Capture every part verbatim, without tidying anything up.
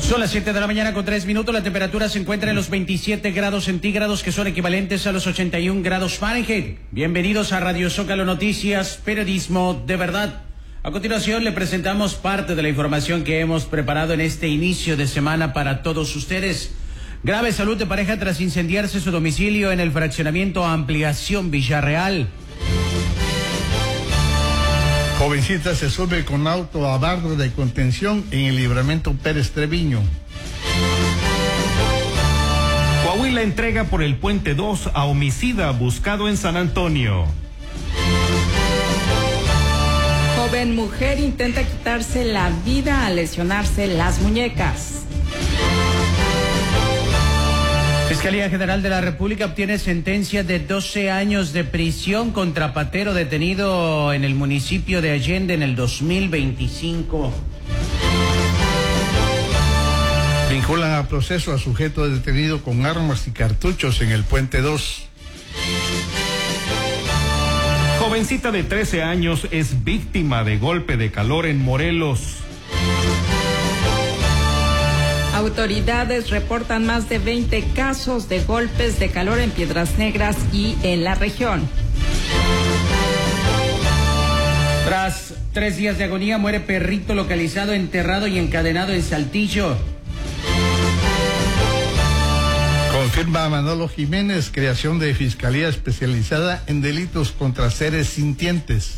Son las siete de la mañana con tres minutos. La temperatura se encuentra en los veintisiete grados centígrados, que son equivalentes a los ochenta y un grados Fahrenheit. Bienvenidos a Radio Zócalo Noticias, periodismo de verdad. A continuación le presentamos parte de la información que hemos preparado en este inicio de semana para todos ustedes. Grave salud de pareja tras incendiarse su domicilio en el fraccionamiento Ampliación Villarreal. Jovencita se sube con auto a barra de contención en el libramiento Pérez Treviño. Coahuila entrega por el Puente dos a homicida buscado en San Antonio. Joven mujer intenta quitarse la vida al lesionarse las muñecas. Fiscalía General de la República obtiene sentencia de doce años de prisión contra patero detenido en el municipio de Allende en el dos mil veinticinco. Vinculan a proceso a sujeto detenido con armas y cartuchos en el Puente dos. Jovencita de trece años es víctima de golpe de calor en Morelos. Autoridades reportan más de veinte casos de golpes de calor en Piedras Negras y en la región. Tras tres días de agonía, muere perrito localizado enterrado y encadenado en Saltillo. Confirma Manolo Jiménez creación de Fiscalía Especializada en Delitos contra Seres Sintientes.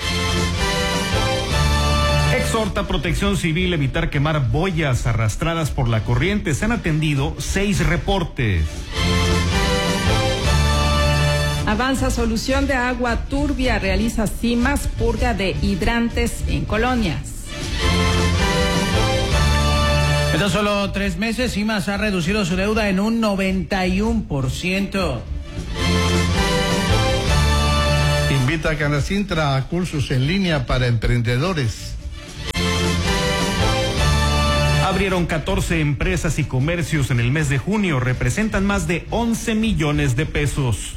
Exhorta Protección Civil evitar quemar boyas arrastradas por la corriente. Se han atendido seis reportes. Avanza solución de agua turbia, realiza cimas, purga de hidrantes en colonias. En tan solo tres meses, CIMAS ha reducido su deuda en un noventa y uno por ciento. Invita a Canacintra a cursos en línea para emprendedores. Abrieron catorce empresas y comercios en el mes de junio, representan más de once millones de pesos.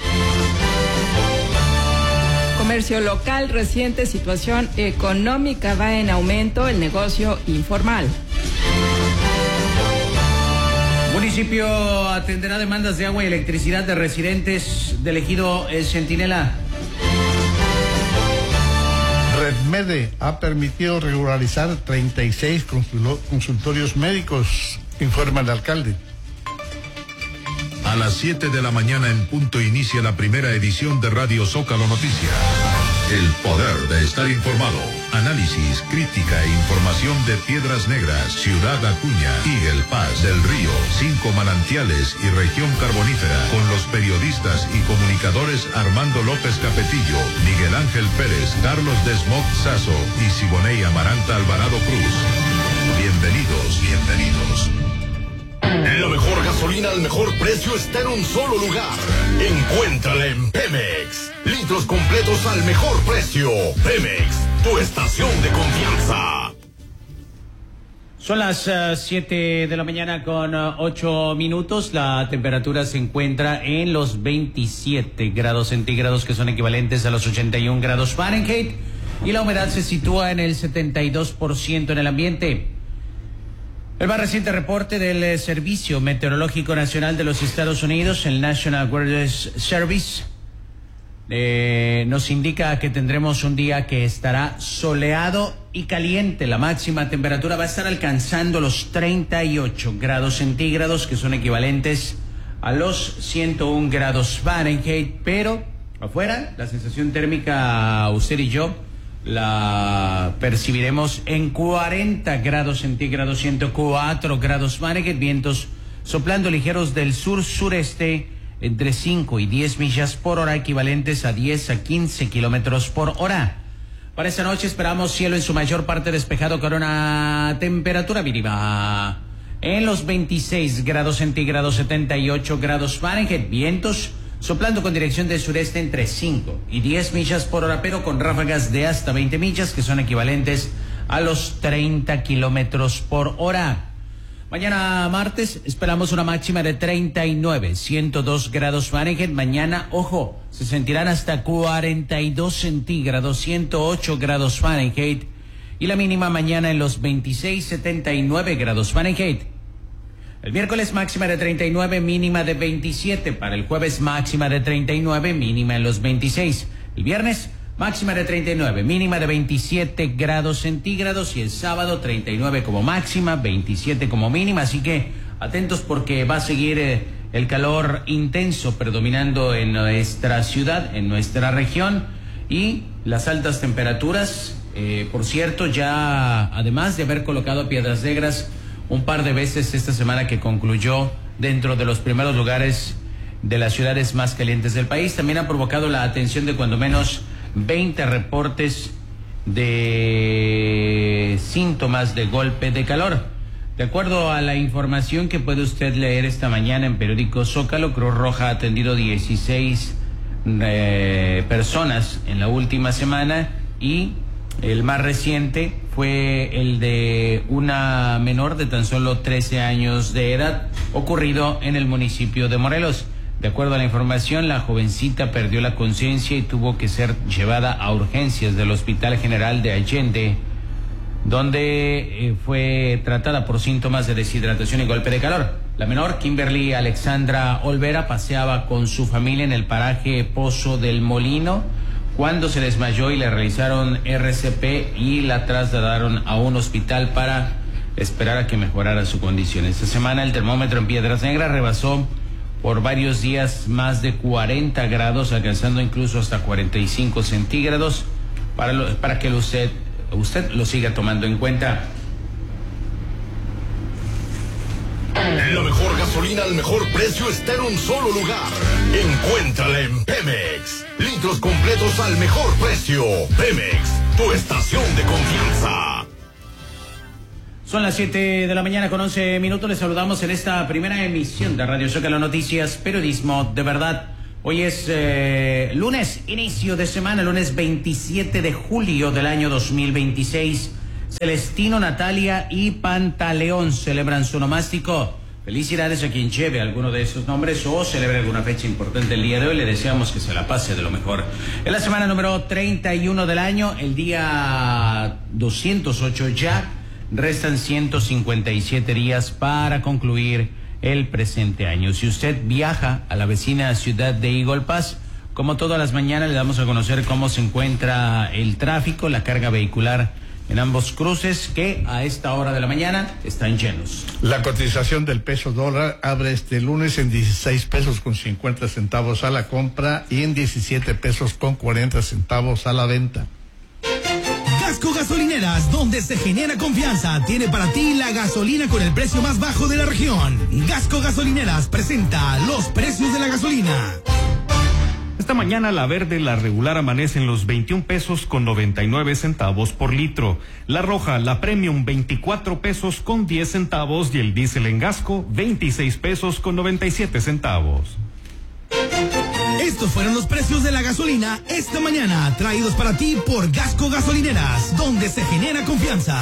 Comercio local, reciente situación económica va en aumento, el negocio informal. Municipio atenderá demandas de agua y electricidad de residentes del ejido El Centinela. Redmede ha permitido regularizar treinta y seis consultorios médicos, informa el alcalde. A las siete de la mañana en punto inicia la primera edición de Radio Zócalo Noticias. El poder de estar informado. Análisis, crítica e información de Piedras Negras, Ciudad Acuña, Eagle Pass, Del Río, Cinco Manantiales y Región Carbonífera, con los periodistas y comunicadores Armando López Capetillo, Miguel Ángel Pérez, Carlos Desmond Sazo y Siboney Amaranta Alvarado Cruz. Bienvenidos, bienvenidos. La mejor gasolina al mejor precio está en un solo lugar. Encuéntrala en Pemex. Litros completos al mejor precio. Pemex, tu estación de confianza. Son las uh, siete de la mañana con uh, ocho minutos. La temperatura se encuentra en los veintisiete grados centígrados, que son equivalentes a los ochenta y un grados Fahrenheit. Y la humedad se sitúa en el setenta y dos por ciento en el ambiente. El más reciente reporte del eh, Servicio Meteorológico Nacional de los Estados Unidos, el National Weather Service, eh, nos indica que tendremos un día que estará soleado y caliente. La máxima temperatura va a estar alcanzando los treinta y ocho grados centígrados, que son equivalentes a los ciento un grados Fahrenheit, pero afuera la sensación térmica, usted y yo la percibiremos en cuarenta grados centígrados, ciento cuatro grados Fahrenheit, vientos soplando ligeros del sur-sureste entre cinco y diez millas por hora, equivalentes a diez a quince kilómetros por hora. Para esta noche esperamos cielo en su mayor parte despejado con una temperatura mínima en los veintiséis grados centígrados, setenta y ocho grados Fahrenheit, vientos soplando con dirección del sureste entre cinco y diez millas por hora, pero con ráfagas de hasta veinte millas, que son equivalentes a los treinta kilómetros por hora. Mañana martes esperamos una máxima de treinta y nueve, ciento dos grados Fahrenheit. Mañana, ojo, se sentirán hasta cuarenta y dos centígrados, ciento ocho grados Fahrenheit. y la mínima mañana en los veintiséis, setenta y nueve grados Fahrenheit. El miércoles máxima de treinta y nueve, mínima de veintisiete. Para el jueves máxima de treinta y nueve, mínima en los veintiséis. El viernes máxima de treinta y nueve, mínima de veintisiete grados centígrados y el sábado treinta y nueve como máxima, veintisiete como mínima. Así que atentos porque va a seguir eh, el calor intenso predominando en nuestra ciudad, en nuestra región, y las altas temperaturas. Eh, por cierto, ya además de haber colocado a Piedras Negras un par de veces esta semana que concluyó dentro de los primeros lugares de las ciudades más calientes del país, también ha provocado la atención de cuando menos veinte reportes de síntomas de golpe de calor. De acuerdo a la información que puede usted leer esta mañana en periódico Zócalo, Cruz Roja ha atendido dieciséis eh, personas en la última semana y el más reciente fue el de una menor de tan solo trece años de edad, ocurrido en el municipio de Morelos. De acuerdo a la información, la jovencita perdió la conciencia y tuvo que ser llevada a urgencias del Hospital General de Allende, donde eh, fue tratada por síntomas de deshidratación y golpe de calor. La menor, Kimberly Alexandra Olvera, paseaba con su familia en el paraje Pozo del Molino cuando se desmayó y le realizaron R C P y la trasladaron a un hospital para esperar a que mejorara su condición. Esta semana el termómetro en Piedras Negras rebasó por varios días más de cuarenta grados, alcanzando incluso hasta cuarenta y cinco centígrados, para, lo, para que usted, usted lo siga tomando en cuenta. La mejor gasolina al mejor precio está en un solo lugar. Encuéntrala en Pemex. Litros completos al mejor precio. Pemex, tu estación de confianza. Son las siete de la mañana con once minutos. Les saludamos en esta primera emisión de Radio Zócalo Noticias, periodismo de verdad. Hoy es eh, lunes, inicio de semana, lunes veintisiete de julio del año dos mil veintiséis. Celestino, Natalia y Pantaleón celebran su nomástico. Felicidades a quien lleve alguno de esos nombres o celebre alguna fecha importante el día de hoy. Le deseamos que se la pase de lo mejor. En la semana número treinta y uno del año, el día doscientos ocho ya, restan ciento cincuenta y siete días para concluir el presente año. Si usted viaja a la vecina ciudad de Eagle Pass, como todas las mañanas le damos a conocer cómo se encuentra el tráfico, la carga vehicular en ambos cruces que a esta hora de la mañana están llenos. La cotización del peso dólar abre este lunes en dieciséis pesos con cincuenta centavos a la compra y en diecisiete pesos con cuarenta centavos a la venta. Gasco Gasolineras, donde se genera confianza, tiene para ti la gasolina con el precio más bajo de la región. Gasco Gasolineras presenta los precios de la gasolina. Esta mañana la verde, la regular, amanece en los veintiún pesos con noventa y nueve centavos por litro. La roja, la premium, veinticuatro pesos con diez centavos y el diésel en Gasco, veintiséis pesos con noventa y siete centavos. Estos fueron los precios de la gasolina esta mañana, traídos para ti por Gasco Gasolineras, donde se genera confianza.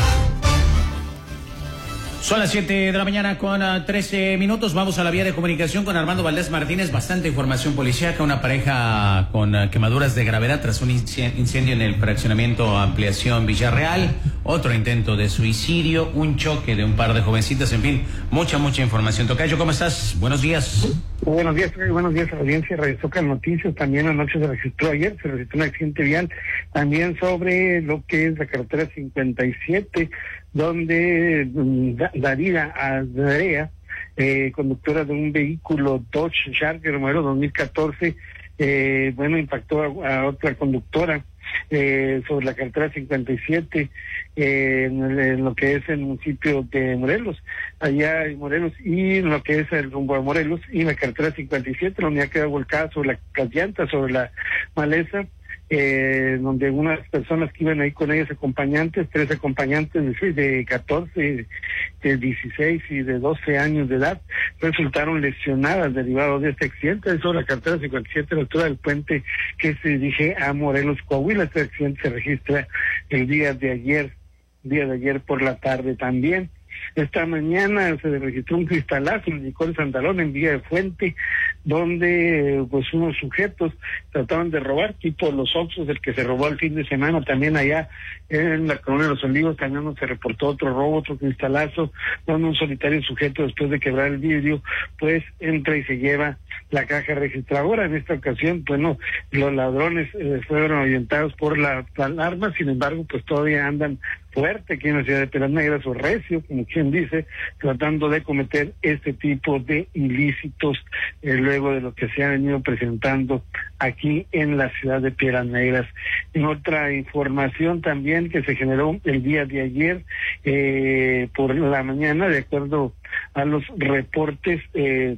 Son las siete de la mañana con uh, trece minutos. Vamos a la vía de comunicación con Armando Valdés Martínez. Bastante información policíaca. Una pareja con uh, quemaduras de gravedad tras un incendio en el fraccionamiento Ampliación Villarreal. Otro intento de suicidio. Un choque de un par de jovencitas. En fin, mucha, mucha información. Tocayo, ¿cómo estás? Buenos días. Buenos días, buenos días a la audiencia de Radio Zócalo Noticias. También anoche se registró ayer, se registró un accidente vial también sobre lo que es la carretera cincuenta y siete, donde Daría Andrea, eh, conductora de un vehículo Dodge Charger modelo dos mil catorce, eh, bueno, impactó a, a otra conductora eh, sobre la carretera cincuenta y siete, eh, en, el, en lo que es el municipio de Morelos, allá en Morelos, y en lo que es el rumbo a Morelos, y la carretera cincuenta y siete, la unidad quedó volcada sobre la, las llantas, sobre la maleza, eh, donde unas personas que iban ahí con ellas acompañantes, tres acompañantes de, de catorce, de dieciséis y de doce años de edad, resultaron lesionadas derivados de este accidente sobre la carretera cincuenta y siete a la altura del puente que se dirige a Morelos, Coahuila. Este accidente se registra el día de ayer, día de ayer por la tarde también. Esta mañana se registró un cristalazo en el licor Santalón en vía de Fuente, donde pues unos sujetos trataban de robar, tipo los Oxxos, el que se robó el fin de semana también allá en la Colonia de los Olivos. También se reportó otro robo, otro cristalazo, donde un solitario sujeto, después de quebrar el vidrio, pues entra y se lleva la caja registradora. En esta ocasión, bueno, los ladrones eh, fueron orientados por la alarma, sin embargo, pues todavía andan fuerte aquí en la ciudad de Piedras Negras, o recio, como quien dice, tratando de cometer este tipo de ilícitos, eh, luego de lo que se ha venido presentando aquí en la ciudad de Piedras Negras. En otra información también que se generó el día de ayer, eh, por la mañana, de acuerdo a los reportes, eh,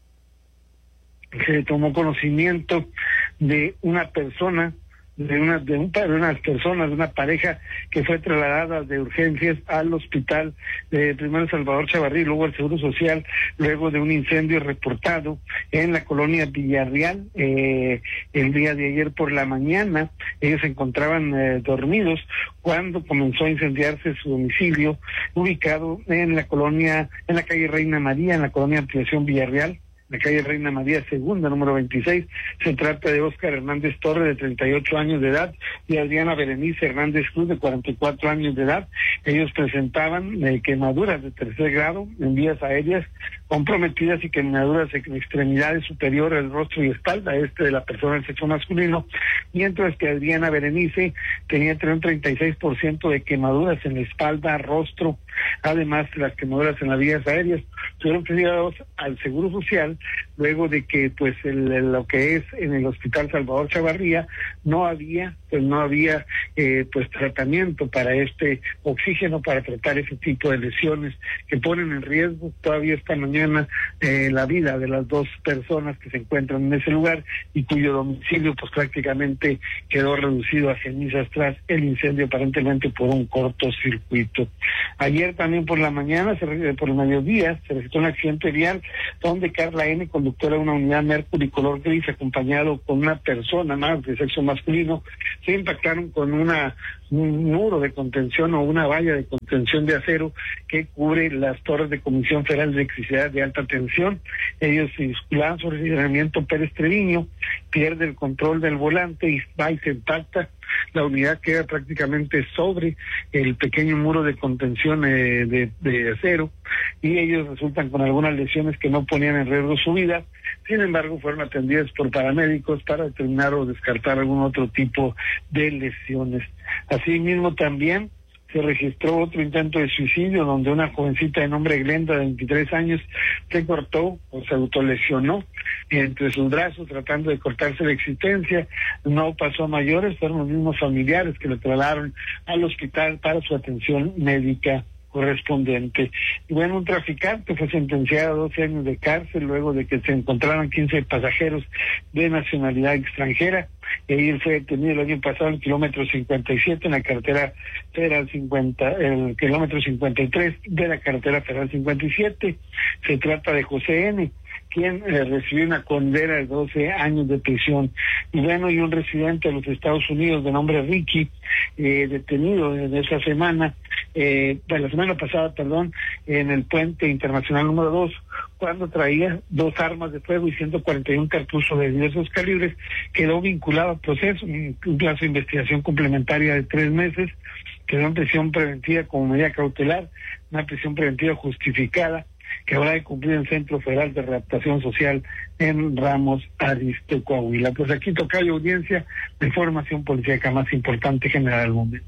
se tomó conocimiento de una persona, de una de, un, de unas personas, de una pareja que fue trasladada de urgencias al hospital de primero Salvador Chavarrí, luego al Seguro Social, luego de un incendio reportado en la colonia Villarreal eh, el día de ayer por la mañana. Ellos se encontraban eh, dormidos cuando comenzó a incendiarse su domicilio, ubicado en la colonia, en la calle Reina María, en la colonia Ampliación Villarreal, la calle Reina María Segunda, número veintiséis. Se trata de Óscar Hernández Torre, de treinta y ocho años de edad, y Adriana Berenice Hernández Cruz, de cuarenta y cuatro años de edad. Ellos presentaban eh, quemaduras de tercer grado en vías aéreas comprometidas y quemaduras en extremidades superiores del rostro y espalda, este de la persona del sexo masculino, mientras que Adriana Berenice tenía un treinta y seis por ciento de quemaduras en la espalda, rostro, además de las quemaduras en las vías aéreas. Fueron trasladados al Seguro Social luego de que pues el, el, lo que es en el Hospital Salvador Chavarría no había pues no había eh, pues tratamiento para este oxígeno, para tratar ese tipo de lesiones que ponen en riesgo todavía esta mañana eh, la vida de las dos personas que se encuentran en ese lugar y cuyo domicilio pues prácticamente quedó reducido a cenizas tras el incendio, aparentemente por un cortocircuito. Ayer también por la mañana, se, por el mediodía, se registró un accidente vial donde Carla N., conductora de una unidad Mercury color gris, acompañado con una persona más de sexo masculino, se impactaron con una un muro de contención o una valla de contención de acero que cubre las torres de Comisión Federal de Electricidad de Alta Tensión. Ellos circulaban sobre el libramiento Pérez Treviño, pierde el control del volante y va y se impacta. La unidad queda prácticamente sobre el pequeño muro de contención eh, de, de acero, y ellos resultan con algunas lesiones que no ponían en riesgo su vida. Sin embargo, fueron atendidos por paramédicos para determinar o descartar algún otro tipo de lesiones. Asimismo, también se registró otro intento de suicidio donde una jovencita de nombre Glenda, de veintitrés años, se cortó o se autolesionó entre sus brazos tratando de cortarse la existencia. No pasó a mayores, fueron los mismos familiares que lo trasladaron al hospital para su atención médica correspondiente. Y bueno, un traficante fue sentenciado a doce años de cárcel luego de que se encontraran quince pasajeros de nacionalidad extranjera. Él fue detenido el año pasado en el kilómetro cincuenta y siete en la carretera federal cincuenta, el kilómetro cincuenta y tres de la carretera federal cincuenta y siete. Se trata de José N., quien eh, recibió una condena de doce años de prisión. Y bueno, y un residente de los Estados Unidos de nombre Ricky, eh, detenido en esa semana, eh, de la semana pasada, perdón, en el puente internacional número dos, cuando traía dos armas de fuego y ciento cuarenta y un cartuchos de diversos calibres, quedó vinculado al proceso, un, un plazo de investigación complementaria de tres meses, quedó en prisión preventiva como medida cautelar, una prisión preventiva justificada, que habrá de cumplir el Centro Federal de Readaptación Social en Ramos Arizpe, Coahuila. Pues aquí tocayo audiencia de información policíaca más importante general al momento.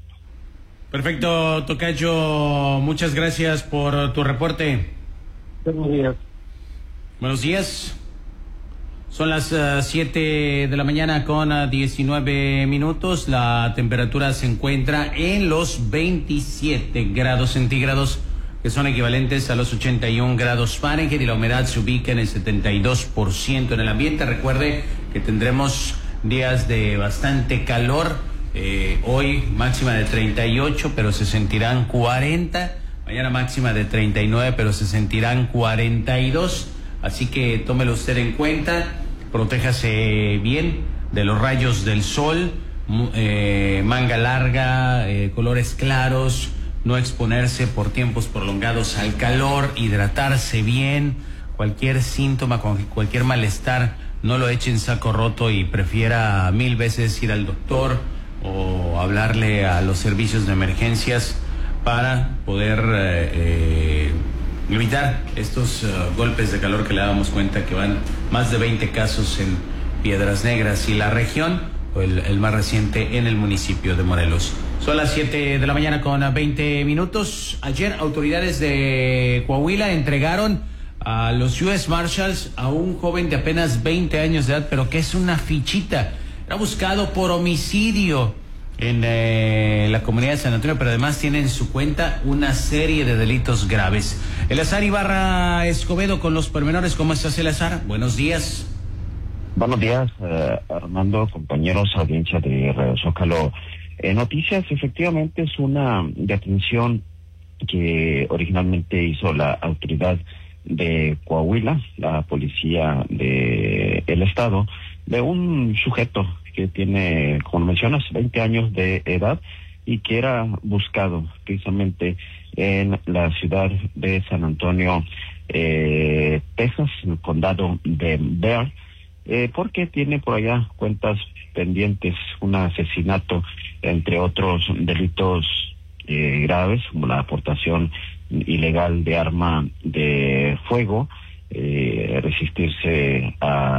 Perfecto, tocayo, muchas gracias por tu reporte. Buenos días. Buenos días. Son las siete uh, de la mañana con uh, diecinueve minutos. La temperatura se encuentra en los veintisiete grados centígrados, que son equivalentes a los ochenta y un grados Fahrenheit, y la humedad se ubica en el setenta y dos por ciento en el ambiente. Recuerde que tendremos días de bastante calor, eh, hoy máxima de treinta y ocho, pero se sentirán cuarenta, mañana máxima de treinta y nueve, pero se sentirán cuarenta y dos, así que tómelo usted en cuenta, protéjase bien de los rayos del sol, eh, manga larga, eh, colores claros, no exponerse por tiempos prolongados al calor, hidratarse bien, cualquier síntoma, cualquier malestar, no lo eche en saco roto y prefiera mil veces ir al doctor o hablarle a los servicios de emergencias para poder eh, eh, evitar estos uh, golpes de calor que le damos cuenta que van más de veinte casos en Piedras Negras y la región, o el, el más reciente en el municipio de Morelos. Son las siete de la mañana con veinte minutos. Ayer autoridades de Coahuila entregaron a los U S Marshals a un joven de apenas veinte años de edad, pero que es una fichita. Era buscado por homicidio en eh, la comunidad de San Antonio, pero además tiene en su cuenta una serie de delitos graves. Eleazar Ibarra Escobedo con los pormenores. ¿Cómo estás, Eleazar? Buenos días. Buenos días, eh, Armando, compañeros, audiencia de Radio Zócalo. Eh, noticias, efectivamente es una detención que originalmente hizo la autoridad de Coahuila, la policía de el estado, de un sujeto que tiene, como mencionas, veinte años de edad y que era buscado precisamente en la ciudad de San Antonio, eh, Texas, en el condado de Bexar, eh, porque tiene por allá cuentas pendientes, un asesinato, entre otros delitos eh, graves, como la aportación ilegal de arma de fuego, eh, resistirse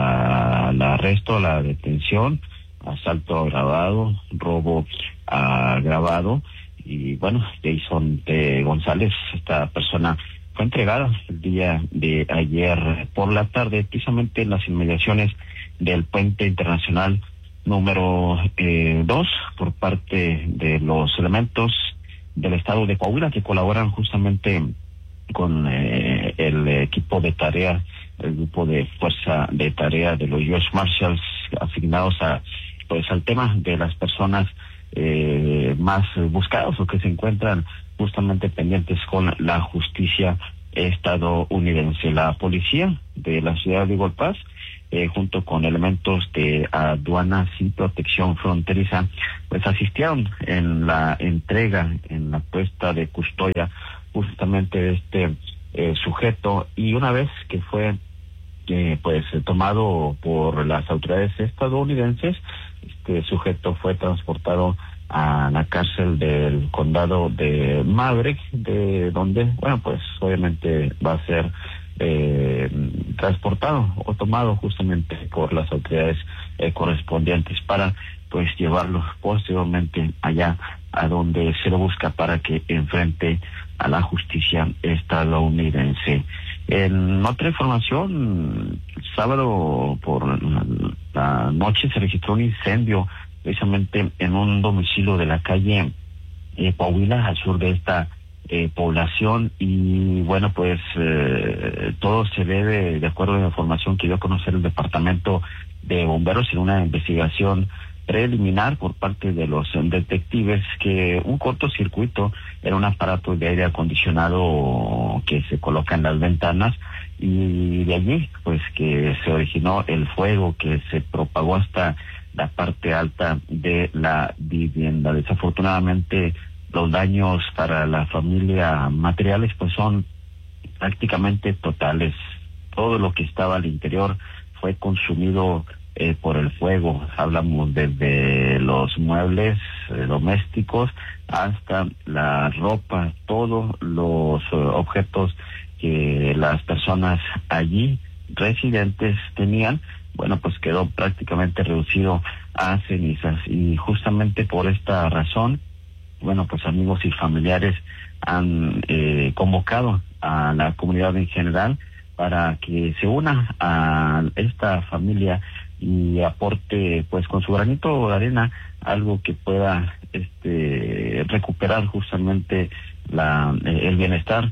al arresto, a la detención, asalto agravado, robo agravado, y bueno, Jason T. González, esta persona fue entregada el día de ayer por la tarde, precisamente en las inmediaciones del Puente Internacional número eh, dos, por parte de los elementos del estado de Coahuila que colaboran justamente con eh, el equipo de tarea, el grupo de fuerza de tarea de los U S Marshals asignados a pues al tema de las personas eh, más buscadas o que se encuentran justamente pendientes con la justicia estadounidense. La policía de la ciudad de Eagle Pass, eh, junto con elementos de aduanas y protección fronteriza, pues asistieron en la entrega, en la puesta de custodia justamente de este eh, sujeto, y una vez que fue eh, pues tomado por las autoridades estadounidenses, este sujeto fue transportado a la cárcel del condado de Maverick, de donde, bueno, pues obviamente va a ser eh, transportado o tomado justamente por las autoridades eh, correspondientes para pues llevarlo posteriormente allá a donde se lo busca para que enfrente a la justicia estadounidense. En otra información, sábado por la noche se registró un incendio precisamente en un domicilio de la calle eh, Coahuila, al sur de esta eh, población, y bueno, pues eh, todo se debe, de acuerdo a la información que dio a conocer el departamento de bomberos en una investigación preliminar por parte de los detectives, que un cortocircuito era un aparato de aire acondicionado que se coloca en las ventanas, y de allí pues que se originó el fuego que se propagó hasta la parte alta de la vivienda. Desafortunadamente los daños para la familia materiales pues son prácticamente totales. Todo lo que estaba al interior fue consumido eh, por el fuego. Hablamos desde los muebles eh, domésticos hasta la ropa, todos los uh, objetos que las personas allí residentes tenían, bueno, pues quedó prácticamente reducido a cenizas, y justamente por esta razón, bueno, pues amigos y familiares han eh, convocado a la comunidad en general para que se una a esta familia y aporte pues con su granito de arena algo que pueda este recuperar justamente la el bienestar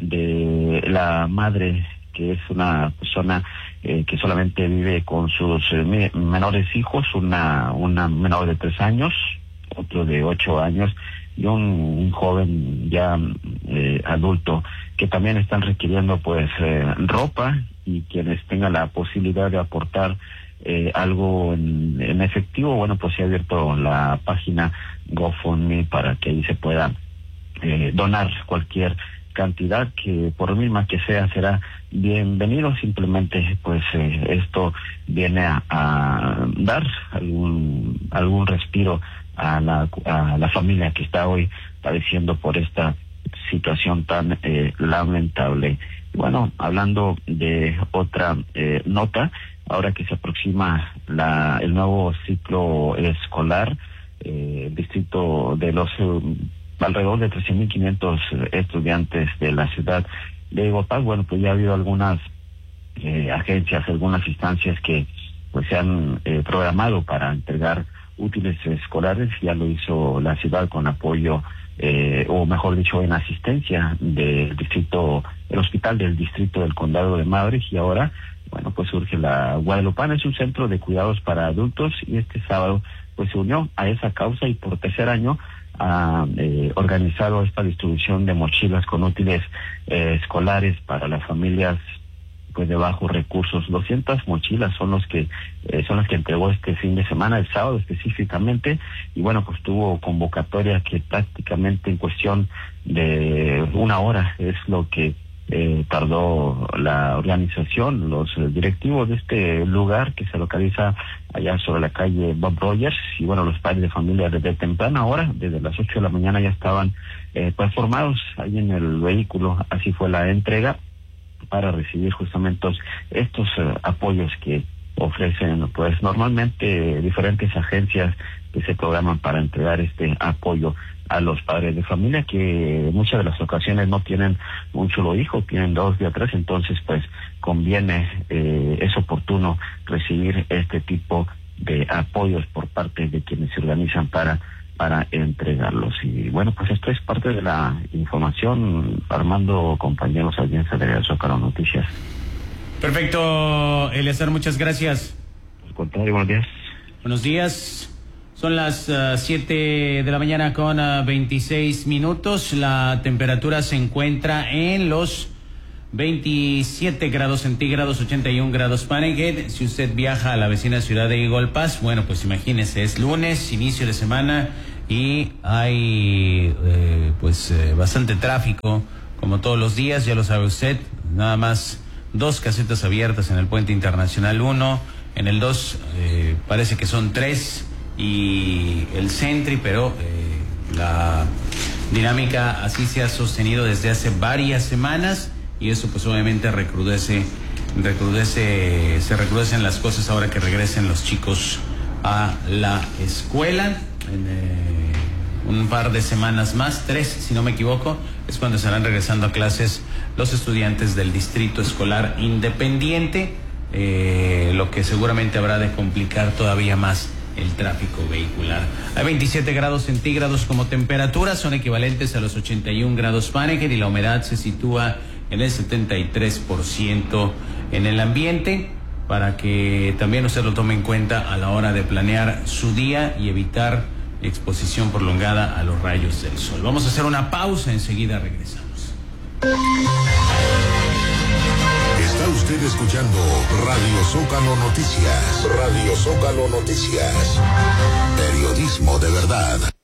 de la madre, que es una persona eh, que solamente vive con sus eh, menores hijos, una una menor de tres años, otro de ocho años y un, un joven ya eh, adulto, que también están requiriendo pues eh, ropa, y quienes tengan la posibilidad de aportar eh, algo en, en efectivo, bueno, pues se ha abierto la página GoFundMe para que ahí se pueda eh, donar cualquier cantidad que por mínima que sea será bienvenido. Simplemente pues eh, esto viene a, a dar algún algún respiro a la a la familia que está hoy padeciendo por esta situación tan eh, lamentable. Bueno, hablando de otra eh, nota, ahora que se aproxima la el nuevo ciclo escolar, eh, el distrito de los eh, alrededor de trece mil quinientos estudiantes de la ciudad de Iguapaz, bueno, pues ya ha habido algunas eh, agencias, algunas instancias que pues se han eh, programado para entregar útiles escolares. Ya lo hizo la ciudad con apoyo, eh, o mejor dicho, en asistencia del distrito, el hospital del distrito del condado de Maverick, y ahora, bueno, pues surge la Guadalupana. Es un centro de cuidados para adultos, y este sábado pues se unió a esa causa y por tercer año ha eh, organizado esta distribución de mochilas con útiles eh, escolares para las familias pues de bajos recursos. doscientas mochilas son los que eh, son las que entregó este fin de semana, el sábado específicamente, y bueno, pues tuvo convocatoria que prácticamente en cuestión de una hora es lo que eh, tardó la organización, los eh, directivos de este lugar que se localiza allá sobre la calle Bob Rogers. Y bueno, los padres de familia desde temprana hora, desde las ocho de la mañana ya estaban eh, pues formados ahí en el vehículo. Así fue la entrega para recibir justamente estos uh, apoyos que ofrecen pues normalmente diferentes agencias que se programan para entregar este apoyo a los padres de familia, que en muchas de las ocasiones no tienen un solo hijo, tienen dos de tres. Entonces pues conviene, eh, es oportuno recibir este tipo de apoyos por parte de quienes se organizan para para entregarlos. Y bueno, pues esto es parte de la información, Armando, compañeros, audiencia de Zócalo Noticias. Perfecto, Eleazar, muchas gracias. Al contrario, buenos días. Buenos días. Son las uh, siete de la mañana con uh, veintiséis minutos. La temperatura se encuentra en los veintisiete grados centígrados, ochenta y un grados Fahrenheit. Si usted viaja a la vecina ciudad de Eagle Pass, bueno, pues imagínese, es lunes, inicio de semana, y hay eh, pues eh, bastante tráfico, como todos los días, ya lo sabe usted. Nada más dos casetas abiertas en el puente internacional uno, en el dos eh, parece que son tres, y el Sentry, pero eh, la dinámica así se ha sostenido desde hace varias semanas. Y eso pues obviamente recrudece, recrudece, se recrudecen las cosas ahora que regresen los chicos a la escuela. En eh, un par de semanas más, tres si no me equivoco, es cuando estarán regresando a clases los estudiantes del Distrito Escolar Independiente, eh, lo que seguramente habrá de complicar todavía más el tráfico vehicular. Hay veintisiete grados centígrados como temperatura, son equivalentes a los ochenta y un grados Fahrenheit, y la humedad se sitúa en el setenta y tres por ciento en el ambiente, para que también usted lo tome en cuenta a la hora de planear su día y evitar exposición prolongada a los rayos del sol. Vamos a hacer una pausa, enseguida regresamos. Está usted escuchando Radio Zócalo Noticias. Radio Zócalo Noticias. Periodismo de verdad.